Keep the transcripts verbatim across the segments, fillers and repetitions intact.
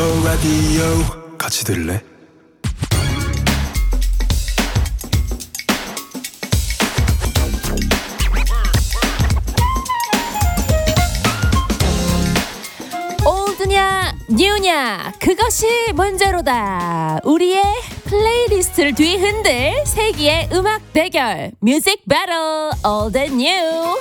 라디오 같이 들을래? 올드냐 뉴냐 그것이 문제로다. 우리의 플레이리스트를 뒤흔들 세기의 음악 대결 뮤직 배틀 Old and New.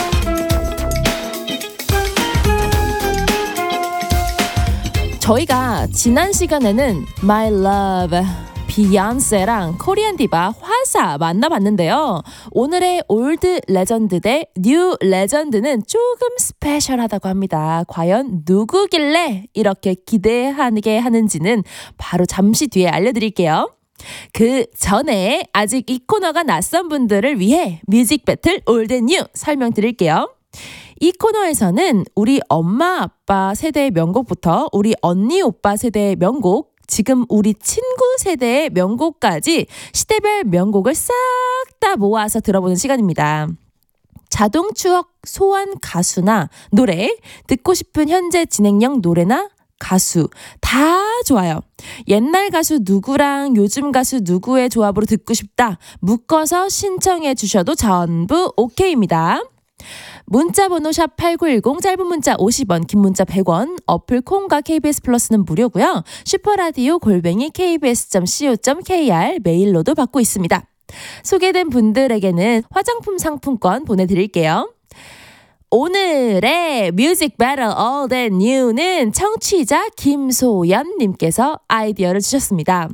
저희가 지난 시간에는 My Love, 비욘세랑 코리안 디바 화사 만나봤는데요. 오늘의 올드 레전드 대 뉴 레전드는 조금 스페셜하다고 합니다. 과연 누구길래 이렇게 기대하게 하는지는 바로 잠시 뒤에 알려드릴게요. 그 전에 아직 이 코너가 낯선 분들을 위해 뮤직 배틀 올드 뉴 설명드릴게요. 이 코너에서는 우리 엄마 아빠 세대의 명곡부터 우리 언니 오빠 세대의 명곡, 지금 우리 친구 세대의 명곡까지 시대별 명곡을 싹 다 모아서 들어보는 시간입니다. 자동 추억 소환 가수나 노래, 듣고 싶은 현재 진행형 노래나 가수 다 좋아요. 옛날 가수 누구랑 요즘 가수 누구의 조합으로 듣고 싶다 묶어서 신청해 주셔도 전부 오케이입니다. 문자번호 샵 팔구일공, 짧은 문자 오십 원, 긴 문자 백 원, 어플 콩과 케이비에스 플러스는 무료고요. 슈퍼라디오 골뱅이 케이비에스 닷 씨오 닷 케이알 메일로도 받고 있습니다. 소개된 분들에게는 화장품 상품권 보내드릴게요. 오늘의 뮤직 배틀 Old and New는 청취자 김소연님께서 아이디어를 주셨습니다.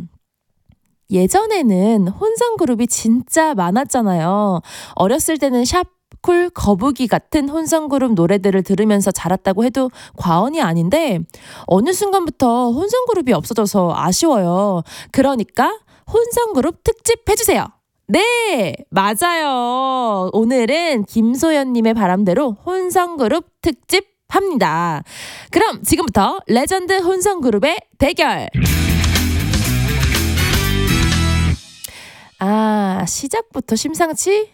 예전에는 혼성그룹이 진짜 많았잖아요. 어렸을 때는 샵 쿨 거북이 같은 혼성그룹 노래들을 들으면서 자랐다고 해도 과언이 아닌데 어느 순간부터 혼성그룹이 없어져서 아쉬워요. 그러니까 혼성그룹 특집 해주세요. 네, 맞아요. 오늘은 김소연님의 바람대로 혼성그룹 특집 합니다. 그럼 지금부터 레전드 혼성그룹의 대결. 아, 시작부터 심상치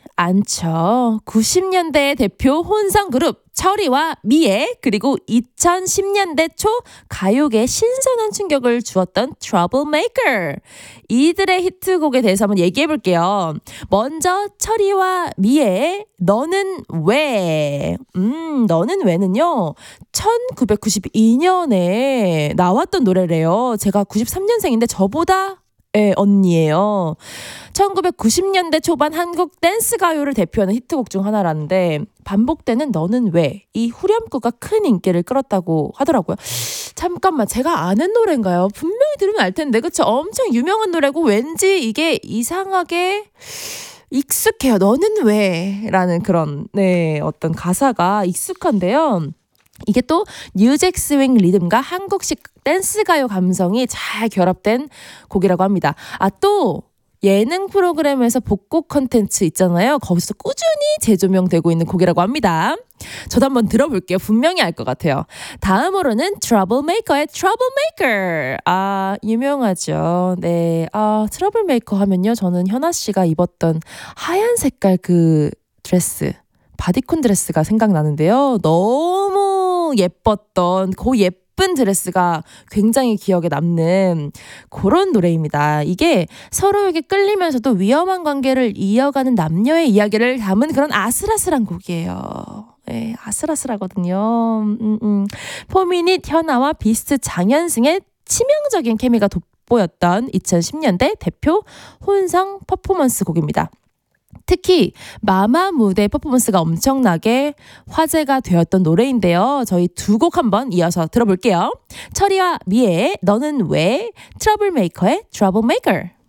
않죠. 구십 년대의 대표 혼성그룹 철이와 미애, 그리고 이천십 년대 초 가요계에 신선한 충격을 주었던 Troublemaker. 이들의 히트곡에 대해서 한번 얘기해 볼게요. 먼저 철이와 미애의 너는 왜? 음, 너는 왜는요. 천구백구십이 년에 나왔던 노래래요. 제가 구십삼 년생인데 저보다 예, 언니예요. 천구백구십 년대 초반 한국 댄스 가요를 대표하는 히트곡 중 하나라는데 반복되는 너는 왜? 이 후렴구가 큰 인기를 끌었다고 하더라고요. 잠깐만, 제가 아는 노래인가요? 분명히 들으면 알 텐데, 그쵸? 엄청 유명한 노래고 왠지 이게 이상하게 익숙해요. 너는 왜? 라는 그런 네 어떤 가사가 익숙한데요. 이게 또 뉴잭 스윙 리듬과 한국식 댄스 가요 감성이 잘 결합된 곡이라고 합니다. 아, 또 예능 프로그램에서 복곡 컨텐츠 있잖아요. 거기서 꾸준히 재조명되고 있는 곡이라고 합니다. 저도 한번 들어볼게요. 분명히 알 것 같아요. 다음으로는 Troublemaker의 Troublemaker. 아, 유명하죠. 네, 아, 트러블메이커 하면요, 저는 현아 씨가 입었던 하얀 색깔 그 드레스, 바디콘 드레스가 생각나는데요. 너무 예뻤던 그 예쁜 드레스가 굉장히 기억에 남는 그런 노래입니다. 이게 서로에게 끌리면서도 위험한 관계를 이어가는 남녀의 이야기를 담은 그런 아슬아슬한 곡이에요. 네, 아슬아슬하거든요. 음, 음. 포미닛 현아와 비스트 장현승의 치명적인 케미가 돋보였던 이천십 년대 대표 혼성 퍼포먼스 곡입니다. 특히 마마 무대 퍼포먼스가 엄청나게 화제가 되었던 노래인데요. 저희 두 곡 한번 이어서 들어볼게요. 철이와 미애의 너는 왜, 트러블메이커의 Troublemaker.